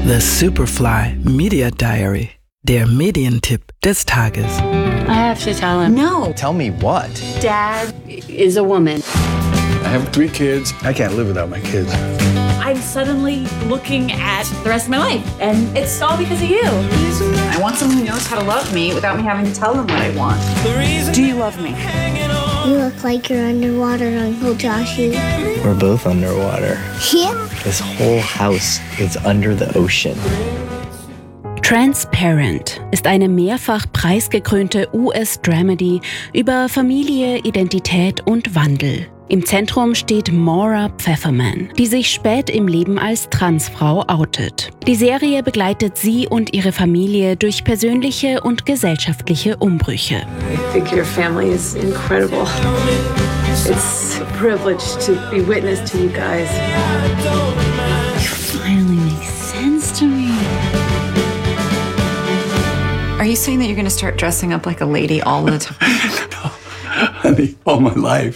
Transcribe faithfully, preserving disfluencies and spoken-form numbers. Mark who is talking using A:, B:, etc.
A: The Superfly Media Diary, der Medientipp des Tages.
B: I have to tell him.
C: No.
D: Tell me what?
B: Dad is a woman.
E: I have three kids. I can't live without my kids.
F: I'm suddenly looking at the rest of my life, and it's all because of you.
C: I want someone who knows how to love me without me having to tell them what I want. Do you love me?
G: You look like you're underwater, Uncle Joshy.
D: We're both underwater.
G: Yeah?
D: This whole house is under the ocean.
H: Transparent ist eine mehrfach preisgekrönte U S-Dramedy über Familie, Identität und Wandel. Im Zentrum steht Maura Pfefferman, die sich spät im Leben als Transfrau outet. Die Serie begleitet sie und ihre Familie durch persönliche und gesellschaftliche Umbrüche.
I: I think your family is incredible. It's a privilege to be witness to you guys.
B: You finally make sense to me.
C: Are you saying that you're going to start dressing up like a lady all the time?
E: No, honey, all my life.